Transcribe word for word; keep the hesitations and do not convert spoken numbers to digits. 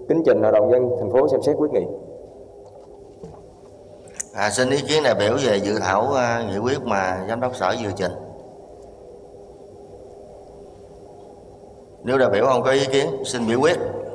Kính trình Hội đồng dân thành phố xem xét quyết nghị. À, xin ý kiến đại biểu về dự thảo uh, nghị quyết mà giám đốc sở vừa trình. Nếu đại biểu không có ý kiến, xin biểu quyết.